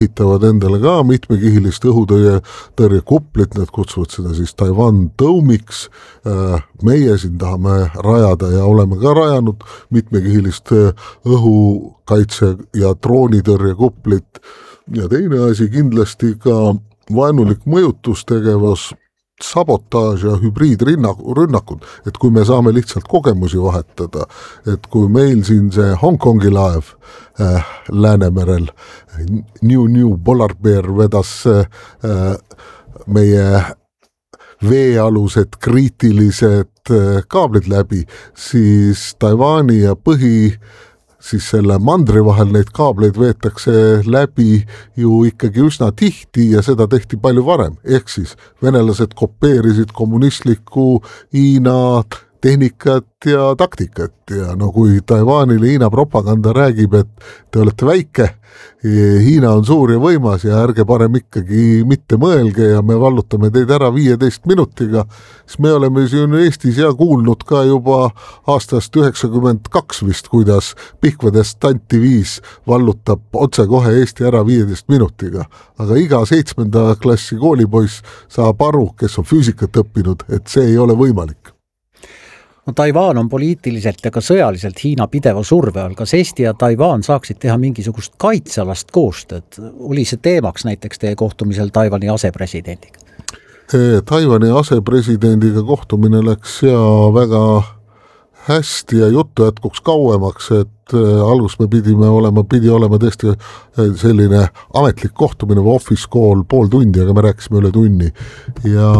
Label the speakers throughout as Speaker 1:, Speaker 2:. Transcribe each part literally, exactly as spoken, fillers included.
Speaker 1: ehitavad endale ka mitmekihilist õhutõrjekuplit, need kutsuvad seda siis Taiwan Dome'iks. Meie siin tahame rajada ja oleme ka rajanud mitmekihilist õhukaitse ja droonitõrjekuplit. Ja teine asi kindlasti ka vaenulik mõjutustegevus, sabotaaž ja hübriidrünnakud, et kui me saame lihtsalt kogemusi vahetada, et kui meil siin see Hongkongi laev äh, Läänemerel, New New Polar Bear vedas äh, meie veealused kriitilised äh, kaablid läbi, siis Taiwani ja põhi siis selle mandri vahel neid kaableid veetakse läbi ju ikkagi üsna tihti ja seda tehti palju varem. Ehk siis venelased kopeerisid kommunistlikku Hiina tehnikat ja taktikat ja no kui Taiwanile Hiina propaganda räägib, et te olete väike, Hiina on suur ja võimas ja ärge parem ikkagi mitte mõelge ja me vallutame teid ära viieteist minutiga, siis me oleme siin Eestis ja kuulnud ka juba aastast üheksakümmend kaks vist, kuidas Pihkvadest Tanti viis vallutab otse kohe Eesti ära viieteist minutiga. Aga iga seitsmenda klassi koolipoiss saab aru, kes on füüsikat õppinud, et see ei ole võimalik.
Speaker 2: No, Taiwan on poliitiliselt ja ka sõjaliselt Hiina pideva surve all. Kas Eesti ja Taiwan saaksid teha mingisugust kaitsealast koostööd? Oli see teemaks näiteks teie kohtumisel Taiwani asepresidendiga?
Speaker 1: Taiwani asepresidendiga kohtumine läks ja väga hästi ja juttu jätkuks kauemaks, et algus me pidime olema, pidi olema tõesti selline ametlik kohtumine või office call pool tundi, aga me rääkisime üle tunni ja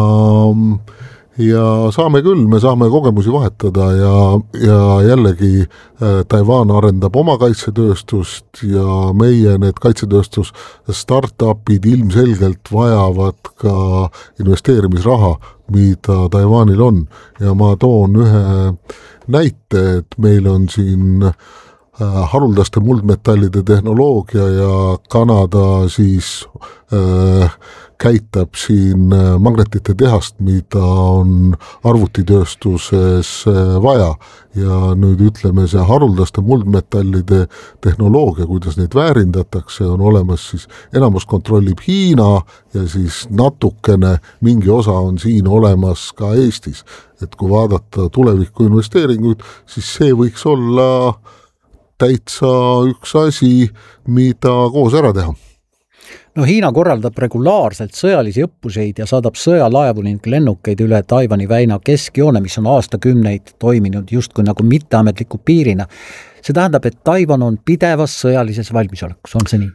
Speaker 1: ja saame küll, me saame kogemusi vahetada ja, ja jällegi Taiwan arendab oma kaitsetööstust ja meie need kaitsetööstus startupid ilmselgelt vajavad ka investeerimisraha, mida Taiwanil on ja ma toon ühe näite, et meil on siin haruldaste muldmetallide tehnoloogia ja Kanada siis äh, käitab siin magnetite tehast, mida on arvutitööstuses vaja ja nüüd ütleme see haruldaste muldmetallide tehnoloogia, kuidas neid väärindatakse, on olemas siis enamus kontrollib Hiina ja siis natukene mingi osa on siin olemas ka Eestis, et kui vaadata tuleviku investeeringuid, siis see võiks olla täitsa üks asi, mida koos ära teha.
Speaker 2: No Hiina korraldab regulaarselt sõjalisi õppuseid ja saadab sõjalaevu ning lennukeid üle Taiwani väina keskjoone, mis on aastakümneid toiminud justkui nagu mitteametliku piirina. See tähendab, et Taiwan on pidevas sõjalises valmisolekus, on see nii?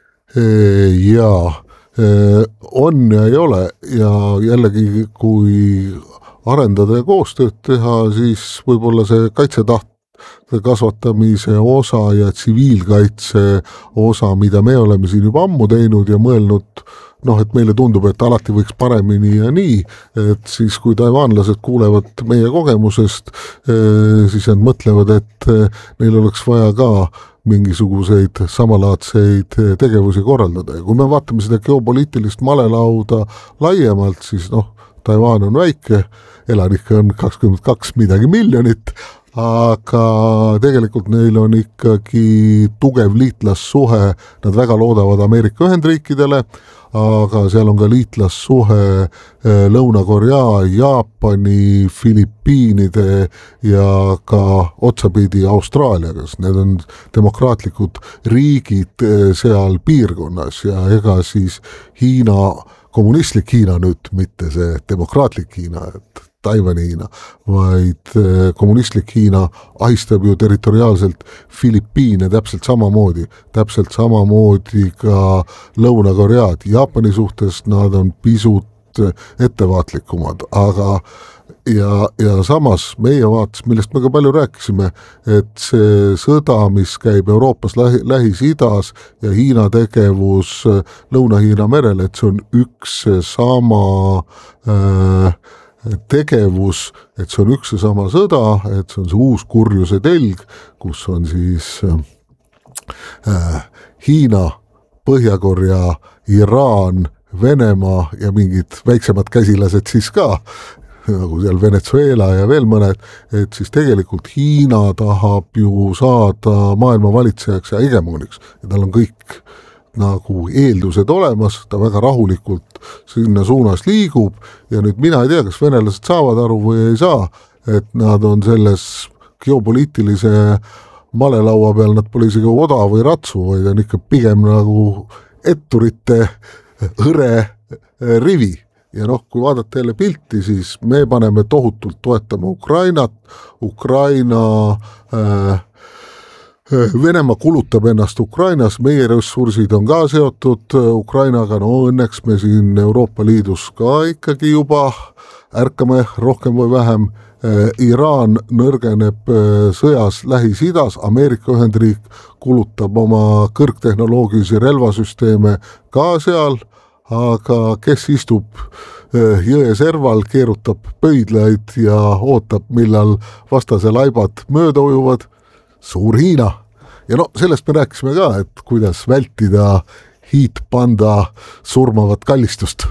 Speaker 1: Jaa, on ja ei ole ja jällegi kui arendada ja koostööd teha, siis võib-olla see kaitsetaht kasvatamise osa ja tsiviilkaitse osa, mida me oleme siin juba ammu teinud ja mõelnud, noh, et meile tundub, et alati võiks paremini ja nii, et siis kui taiwanlased kuulevad meie kogemusest, siis nad mõtlevad, et neil oleks vaja ka mingisuguseid samalaadseid tegevusi korraldada. Ja kui me vaatame seda geopoliitilist malelauda laiemalt, siis noh, Taiwan on väike, elanikke on kakskümmend kaks midagi miljonit, aga tegelikult neil on ikkagi tugev liitlassuhe, nad väga loodavad Ameerika Ühendriikidele, aga seal on ka liitlassuhe Lõuna-Korea, Jaapani, Filipiinide ja ka otsapidi Austraaliaga, need on demokraatlikud riigid seal piirkonnas ja ega siis Hiina, kommunistlik Hiina nüüd, mitte see demokraatlik Hiina, et Taiwani Hiina, vaid kommunistlik Hiina ahistab ju territoriaalselt Filipiine täpselt samamoodi, täpselt samamoodi ka Lõuna-Koread. Jaapani suhtes nad on pisut ettevaatlikumad, aga ja, ja samas meie vaates, millest me ka palju rääkisime, et see sõda, mis käib Euroopas lähi, Lähis-Idas ja Hiina tegevus Lõuna-Hiina merel, et see on üks sama äh, tegevus, et see on üks sama sõda, et see on see uus kurjuse telg, kus on siis äh, Hiina, Põhja-Korea, Iraan, Venemaa ja mingid väiksemad käsilased siis ka, nagu seal Venezuela ja veel mõned, et siis tegelikult Hiina tahab ju saada maailma valitsejaks ja hegemoniks ja tal on kõik nagu eeldused olemas, ta väga rahulikult sinna suunas liigub ja nüüd mina ei tea, kas venelased saavad aru või ei saa, et nad on selles geopoliitilise malelaua peal, nad pole isegi oda või ratsu, vaid on ikka pigem nagu etturite hõre rivi. Ja noh, kui vaadata jälle pilti, siis me paneme tohutult toetama Ukrainat, Ukraina äh, Venemaa kulutab ennast Ukrainas, meie ressursid on ka seotud Ukrainaga, no õnneks me siin Euroopa Liidus ka ikkagi juba ärkame rohkem või vähem. Iraan nõrgeneb sõjas Lähis-Idas, Ameerika Ühendriik kulutab oma kõrgtehnoloogilisi relvasüsteeme ka seal, aga kes istub jõe serval, keerutab pöidlaid ja ootab, millal vastase laibad mööda ujuvad, suur Hiina. Ja no sellest me rääkisime ka, et kuidas vältida hiitpanda surmavat kallistust.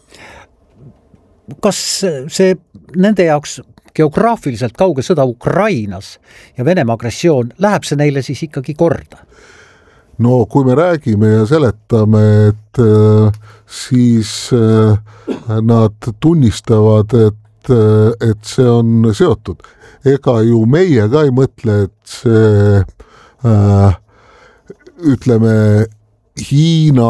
Speaker 2: Kas see nende jaoks geograafiliselt kauge sõda Ukrainas ja Venemaa agressioon, läheb see neile siis ikkagi korda?
Speaker 1: No kui me räägime ja seletame, et äh, siis äh, nad tunnistavad, et, äh, et see on seotud. Ega ju meie ka ei mõtle, et see äh, ütleme Hiina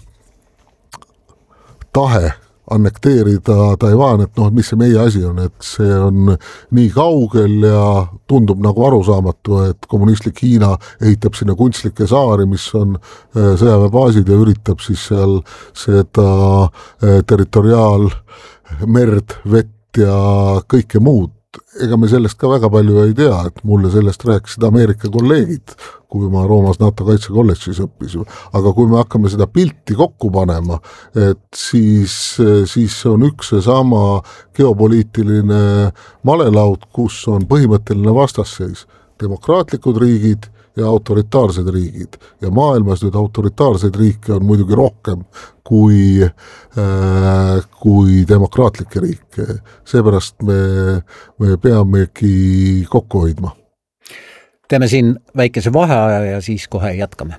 Speaker 1: tahe annekteerida Taiwan, et noh, mis see meie asi on, et see on nii kaugel ja tundub nagu arusaamatu, et kommunistlik Hiina ehitab sinna kunstlikke saari, mis on sõjaväebaasid ja üritab siis seal seda territoriaal, merd, vett ja kõike muud. Ega me sellest ka väga palju ei tea, et mulle sellest rääkisid Ameerika kolleegid, kui ma Roomas NATO kaitsekolledžis õppisin. Aga kui me hakkame seda pilti kokku panema, et siis, siis on üks see sama geopoliitiline malelaud, kus on põhimõtteline vastasseis. Demokraatlikud riigid ja autoritaarsed riigid. Ja maailmas nüüd autoritaarseid riike on muidugi rohkem kui, äh, kui demokraatlikke riike. Seepärast me, me peamegi kokku hoidma.
Speaker 2: Teeme siin väikese vaheaja ja siis kohe jätkame.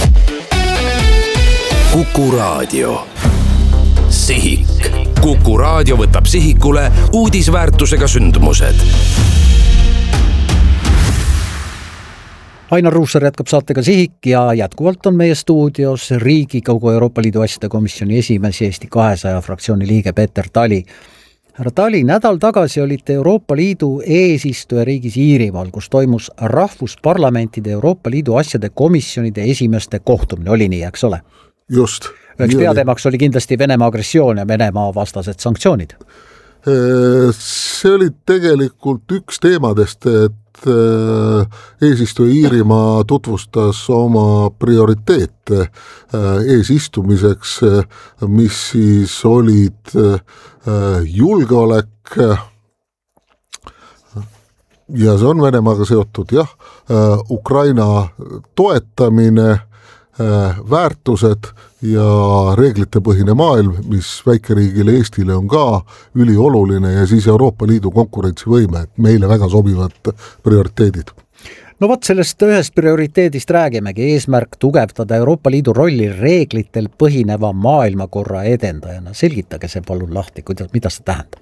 Speaker 3: Kuku Raadio. Sihik. Kuku Raadio võtab sihikule uudisväärtusega sündmused.
Speaker 2: Ainar Ruussaar jätkab saatega Sihik ja jätkuvalt on meie stuudios Riigikogu Euroopa Liidu asjade komisjoni esimees Eesti kahesaja fraktsiooni liige Peeter Tali. Härra Tali, nädal tagasi olite Euroopa Liidu eesistuja riigis Iirimaal, kus toimus rahvusparlamentide Euroopa Liidu asjade komisjonide esimeste kohtumine. Oli nii, eks ole?
Speaker 1: Just.
Speaker 2: Üheks peateemaks oli kindlasti Venemaa agressioon ja Venemaa vastased sanktsioonid.
Speaker 1: See oli tegelikult üks teemadest, et eesistuja Iirimaa tutvustas oma prioriteete eesistumiseks, mis siis olid julgeolek ja see on Venemaaga seotud, jah, Ukraina toetamine, väärtused ja reeglitepõhine maailm, mis väikeriigile Eestile on ka ülioluline ja siis Euroopa Liidu konkurentsivõime, et meile väga sobivad prioriteedid.
Speaker 2: No võt sellest ühest prioriteedist räägimegi, eesmärk tugevdada Euroopa Liidu rolli reeglitel põhineva maailmakorra edendajana. Selgitage see palun lahti, mida see tähendab?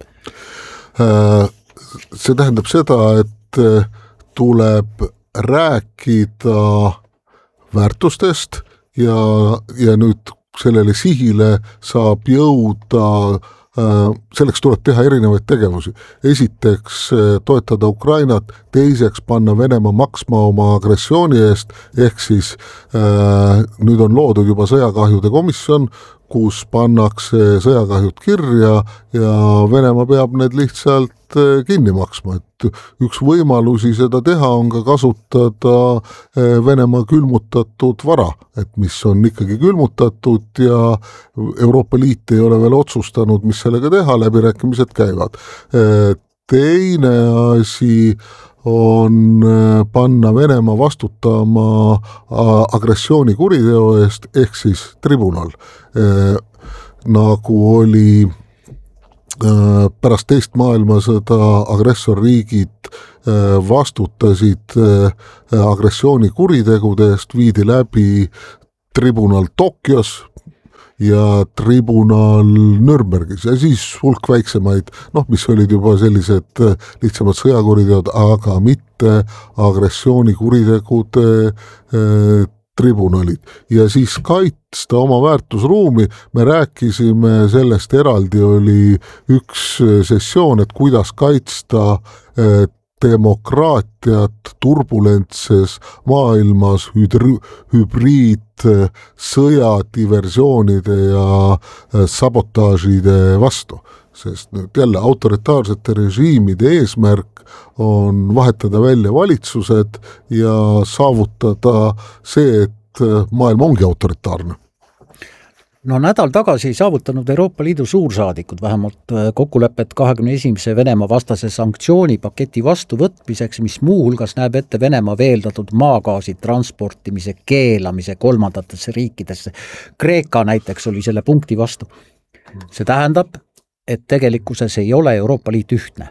Speaker 1: See tähendab seda, et tuleb rääkida väärtustest ja, ja nüüd sellele sihile saab jõuda, selleks tuleb teha erinevaid tegevusi. Esiteks toetada Ukrainat, teiseks panna Venemaa maksma oma agressiooni eest, ehk siis nüüd on loodud juba sõjakahjude komisjon, kus pannakse sõjakahjud kirja ja Venemaa peab need lihtsalt kinni maksma. Et üks võimalusi seda teha on ka kasutada Venemaa külmutatud vara, et mis on ikkagi külmutatud ja Euroopa Liit ei ole veel otsustanud, mis sellega teha, läbirääkimised käivad. Teine asi on panna Venemaa vastutama agressiooni kuriteo eest, ehk siis tribunal, nagu oli pärast teist maailmasõda agressorriigid vastutasid agressiooni kuritegude eest, viidi läbi tribunal Tokyos ja tribunal Nürnbergis ja siis hulk väiksemaid, noh, mis olid juba sellised lihtsamad sõjakuriteod, aga mitte agressioonikuritegude eh, tribunalid. Ja siis kaitsta oma väärtusruumi, me rääkisime sellest eraldi, oli üks sessioon, et kuidas kaitsta eh, demokraatiat turbulentses maailmas hüdri- hübriid sõja, diversioonide ja sabotaažide vastu. Sest nüüd jälle autoritaarsete režiimide eesmärk on vahetada välja valitsused ja saavutada see, et maailm ongi autoritaarne.
Speaker 2: No nädal tagasi saavutanud Euroopa Liidu suursaadikud vähemalt kokkulepet kahekümne esimese Venemaa vastase sanktsioonipaketi vastuvõtmiseks, mis muuhulgas näeb ette Venemaa veeldatud maagaasi transportimise keelamise kolmandatesse riikidesse. Kreeka näiteks oli selle punkti vastu. See tähendab, et tegelikkuses ei ole Euroopa Liit ühtne.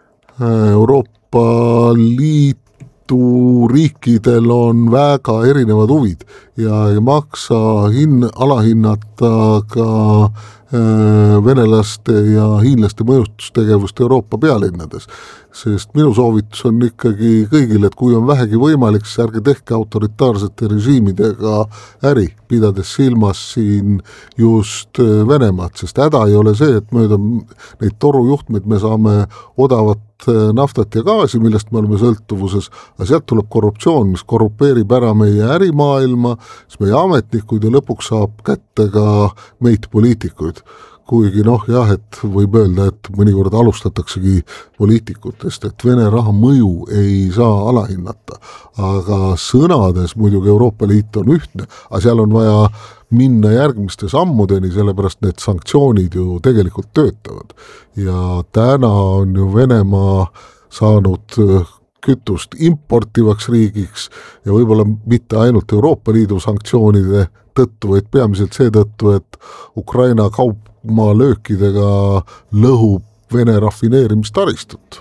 Speaker 1: Euroopa Liit riikidel on väga erinevad huvid ja ei maksa hin, alahinnata ka äh, venelaste ja hiinlaste mõjutustegevust Euroopa pealinnades. Sest minu soovitus on ikkagi kõigil, et kui on vähegi võimalik, siis ärge tehke autoritaarsete režiimidega äri, pidades silmas siin just Venemaad, sest häda ei ole see, et mööda neid torujuhtmeid me saame odavat naftat ja gaasi, millest me oleme sõltuvuses, aga sealt tuleb korruptsioon, mis korrupeerib ära meie ärimaailma, siis meie ametnikud ja lõpuks saab kätte ka meid poliitikuid. Kuigi noh, jah, et võib öelda, et mõnikord alustataksegi poliitikutest, et Vene raha mõju ei saa alahinnata, aga sõnades muidugi Euroopa Liit on ühtne, aga seal on vaja minna järgmiste sammudeni, sellepärast need sanktsioonid ju tegelikult töötavad. Ja täna on ju Venemaa saanud kütust importivaks riigiks ja võib-olla mitte ainult Euroopa Liidu sanktsioonide tõttu, vaid peamiselt seetõttu, et Ukraina kaupmaa löökidega lõhub Vene rafineerimistaristut.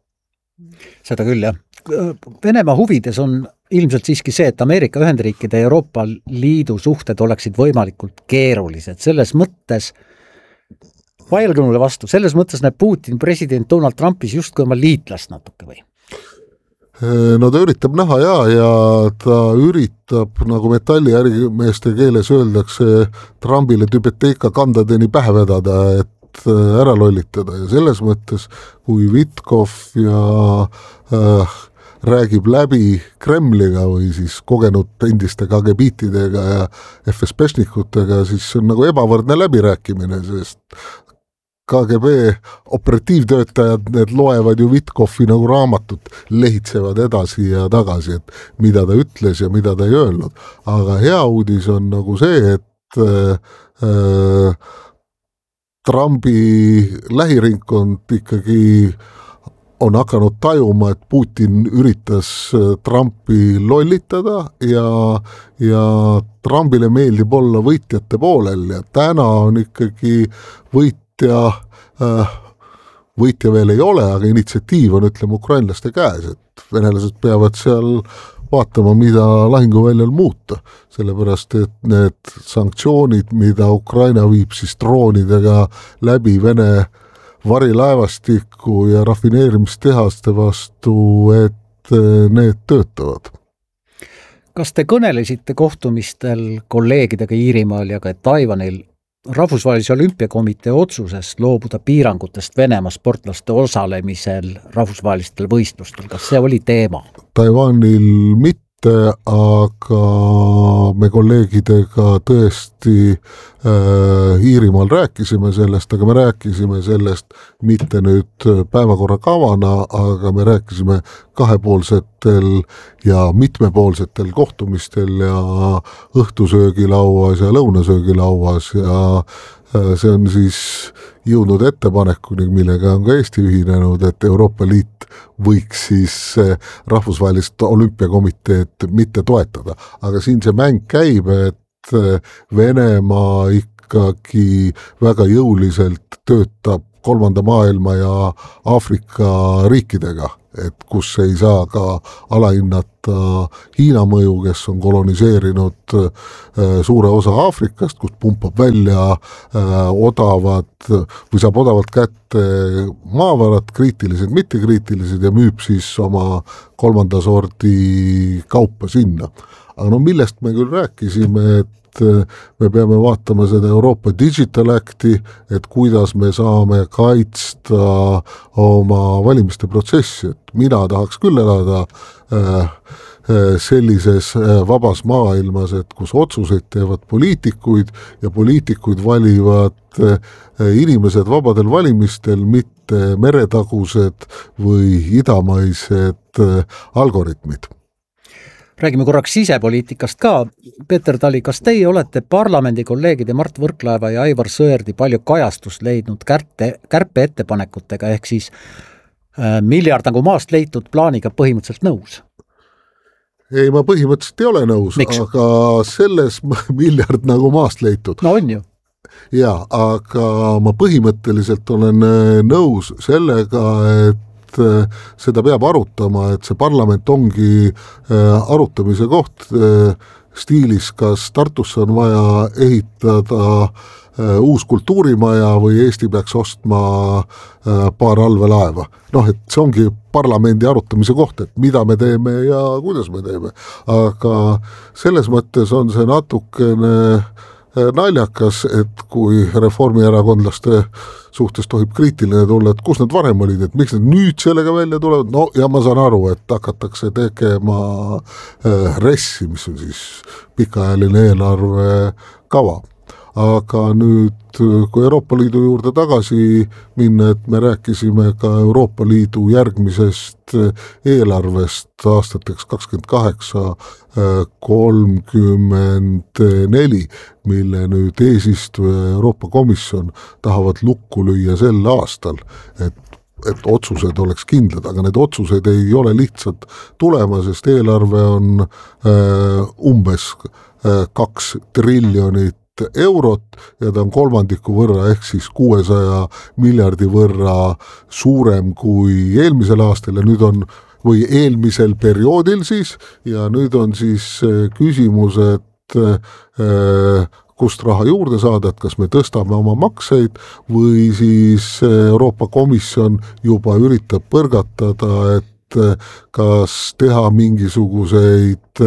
Speaker 2: Seda küll, jah. Venemaa huvides on ilmselt siiski see, et Ameerika Ühendriikide ja Euroopa Liidu suhted oleksid võimalikult keerulised. Selles mõttes, vailge mulle vastu, selles mõttes näeb Putin president Donald Trumpis justkui oma liitlast natuke või?
Speaker 1: No ta üritab näha ja, ja ta üritab, nagu metalliärimeeste keeles öeldakse, Trumpile tübeteika kandadeni pähe vedada, et ära lollitada ja selles mõttes, kui Vitkov ja äh, räägib läbi Kremliga või siis kogenud endiste K G B-tidega ja F S B-šnikutega, siis on nagu ebavõrdne läbirääkimine, sest K G B operatiivtöötajad, need loevad ju Vitkovi nagu raamatut, lehitsevad edasi ja tagasi, et mida ta ütles ja mida ta ei öelnud. Aga hea uudis on nagu see, et äh, Trumpi lähiringkond ikkagi on hakanud tajuma, et Putin üritas Trumpi lollitada ja, ja Trumpile meeldib olla võitjate poolel ja täna on ikkagi võit ja äh, võitja veel ei ole, aga initsiatiiv on, ütleme, ukrainlaste käes, et venelased peavad seal vaatama, mida lahinguväljal muuta, sellepärast, et need sanktsioonid, mida Ukraina viib siis droonidega läbi Vene varilaevastikku ja rafineerimistehaste vastu, et need töötavad.
Speaker 2: Kas te kõnelesite kohtumistel kolleegidega Iirimaal ja ka Taiwanil Rahvusvahelise Olümpiakomitee otsusest loobuda piirangutest Venemaa sportlaste osalemisel rahvusvahelistel võistlustel? Kas see oli teema?
Speaker 1: Taiwanil mitte, aga me kolleegidega tõesti äh, Iirimaal rääkisime sellest, aga me rääkisime sellest mitte nüüd päevakorra kavana, aga me rääkisime kahepoolsetel ja mitmepoolsetel kohtumistel ja õhtusöögilauas ja lõunasöögilauas ja äh, see on siis jõudnud ettepanekuni, millega on ka Eesti ühinenud, et Euroopa Liit võiks siis rahvusvahelist olümpiakomiteed mitte toetada. Aga siin see mäng käib, et Venemaa ikkagi väga jõuliselt töötab kolmanda maailma ja Aafrika riikidega, et kus ei saa ka alahinnata Hiina mõju, kes on koloniseerinud suure osa Aafrikast, kus pumpab välja odavad või saab odavalt kätte maavarad, kriitilised, mittekriitilised ja müüb siis oma kolmanda sordi kaupa sinna. Aga no millest me küll rääkisime, et me peame vaatama seda Euroopa Digital Acti, et kuidas me saame kaitsta oma valimiste protsessi, et mina tahaks küll elada sellises vabas maailmas, et kus otsuseid teevad poliitikuid ja poliitikuid valivad inimesed vabadel valimistel, mitte meretagused või idamaised algoritmid.
Speaker 2: Räägime korraks sisepoliitikast ka. Peeter Tali, kas teie olete parlamendi kolleegide Mart Võrklaeva ja Aivar Sõerdi palju kajastust leidnud kärpe, kärpe ettepanekutega, ehk siis äh, miljard nagu maast leitud plaaniga põhimõtteliselt nõus?
Speaker 1: Ei, ma põhimõtteliselt ei ole nõus, Miks? Aga selles miljard nagu maast leitud.
Speaker 2: No on ju.
Speaker 1: Jaa, aga ma põhimõtteliselt olen nõus sellega, et seda peab arutama, et see parlament ongi arutamise koht stiilis, kas Tartusse on vaja ehitada uus kultuurimaja või Eesti peaks ostma paar allveelaeva. Noh, et see ongi parlamendi arutamise koht, et mida me teeme ja kuidas me teeme. Aga selles mõttes on see natukene naljakas, et kui reformierakondlaste suhtes tohib kriitiline tulla, et kus nad varem olid, et miks nad nüüd sellega välja tulevad, no ja ma saan aru, et hakatakse tegema ressi, mis on siis pikaajaline eelarve kava. Aga nüüd, kui Euroopa Liidu juurde tagasi minna, et me rääkisime ka Euroopa Liidu järgmisest eelarvest aastateks kakskümmend kaheksa kolmkümmend neli, mille nüüd eesistuja Euroopa Komisjon tahavad lukku lüüa sel aastal, et et otsused oleks kindlad, aga need otsused ei ole lihtsalt tulema, sest eelarve on äh, umbes äh, kaks triljonit eurot ja ta on kolmandiku võrra ehk siis kuuesaja miljardi võrra suurem kui eelmisel aastal ja nüüd on või eelmisel perioodil siis ja nüüd on siis küsimus, et äh, kust raha juurde saada, et kas me tõstame oma makseid või siis Euroopa Komisjon juba üritab põrgatada, et kas teha mingisuguseid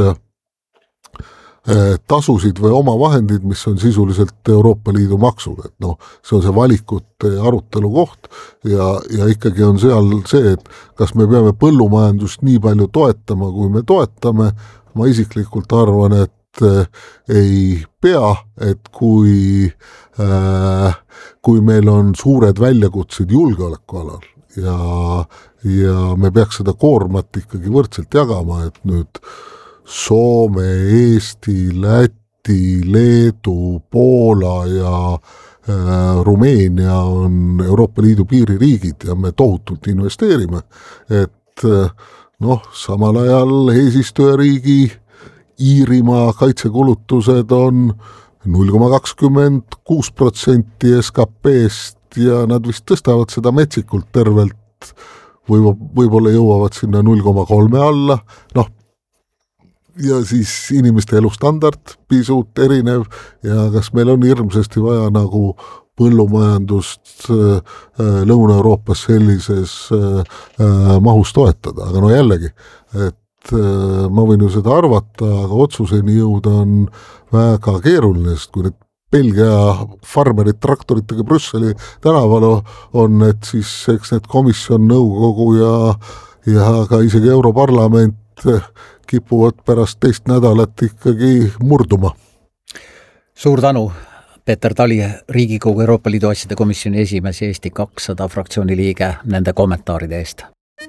Speaker 1: tasusid või omavahendid, mis on sisuliselt Euroopa Liidu maksud, et noh, see on see valikute arutelu koht ja, ja ikkagi on seal see, et kas me peame põllumajandust nii palju toetama, kui me toetame, ma isiklikult arvan, et ei pea, et kui, äh, kui meil on suured väljakutsed julgeoleku alal ja, ja me peaks seda koormat ikkagi võrdselt jagama, et nüüd Soome, Eesti, Läti, Leedu, Poola ja äh, Rumeenia on Euroopa Liidu piiririigid ja me tohutult investeerime, et äh, noh, samal ajal eesistujariigi Iirimaa kaitsekulutused on null koma kakskümmend kuus protsenti S K P-st ja nad vist tõstavad seda metsikult tervelt, või võib-olla jõuavad sinna null koma kolme alla, noh, ja siis inimeste elustandard pisut erinev ja kas meil on hirmsasti vaja nagu põllumajandust Lõuna-Euroopas sellises mahus toetada, aga no jällegi, et ma võin ju seda arvata, aga otsuseni jõuda on väga keeruline, sest kui need Belgia farmerid traktoritega Brüsseli tänaval on, et siis eks need komisjon, nõukogu ja, ja ka isegi Europarlament kipuvad pärast teist nädalat ikkagi murduma.
Speaker 2: Suur tänu, Peeter Tali, Riigikogu Euroopa Liidu asjade komisjoni esimees ja Eesti kakssada fraktsiooni liige nende kommentaaride eest.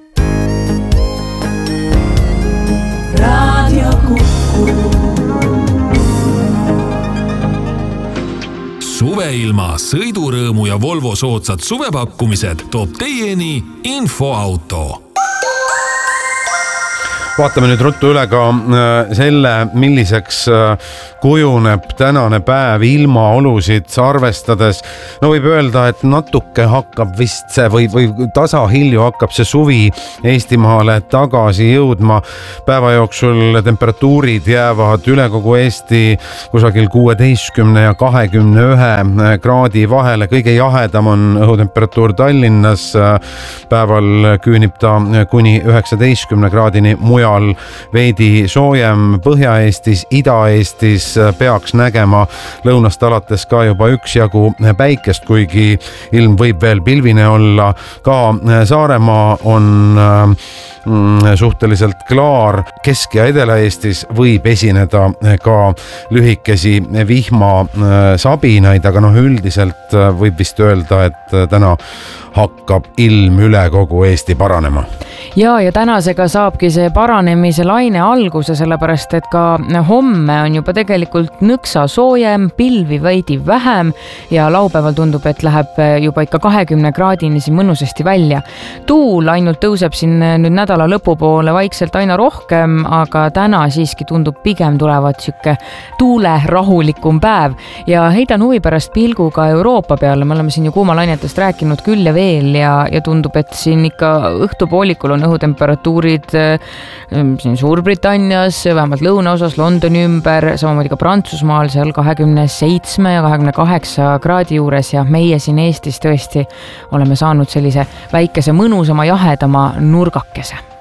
Speaker 4: Raadio Kuku.
Speaker 3: Suveilma, sõidurõõmu ja Volvo soodsad suvepakkumised toob teieni Infoauto.
Speaker 5: vaatame nüüd ruttu üle ka selle, milliseks kujuneb tänane päev ilmaolusid arvestades. No võib öelda, et natuke hakkab vist see või, või tasahilju hakkab see suvi Eestimaale tagasi jõudma. Päeva jooksul temperatuurid jäävad üle kogu Eesti kusagil kuueteistkümne ja kahekümne ühe kraadi vahele. Kõige jahedam on õhutemperatuur Tallinnas. Päeval küünib ta kuni üheksateistkümne kraadini, mujal veidi soojem. Põhja-Eestis, Ida-Eestis peaks nägema lõunast alates ka juba üksjagu päikest, kuigi ilm võib veel pilvine olla. Ka Saaremaa on suhteliselt klaar. Kesk- ja Edela-Eestis võib esineda ka lühikesi vihmasabinaid, aga noh, üldiselt võib vist öelda, et täna hakkab ilm üle kogu Eesti paranema.
Speaker 6: Ja, ja tänasega saabki see paranemise laine alguse, sellepärast et ka homme on juba tegelikult nõksa soojem, pilvi veidi vähem ja laupäeval tundub, et läheb juba ikka kahekümne kraadini siin mõnusasti välja. Tuul ainult tõuseb siin nüüd nädala lõpupoole vaikselt aina rohkem, aga täna siiski tundub pigem tulevat siuke tuule rahulikum päev ja heidan huvi pärast pilguga Euroopa peale. Me oleme siin ju kuumalainetest rääkinud küll ja veel ja, ja tundub, et siin ikka õhtupoolikul on õhutemperatuurid siin Suurbritannias, vähemalt lõunaosas, Londoni ümber, samamoodi ka Prantsusmaal seal kahekümne seitsme ja kahekümne kaheksa kraadi juures ja meie siin Eestis tõesti oleme saanud sellise väikese mõnusama, jahedama nurgakese.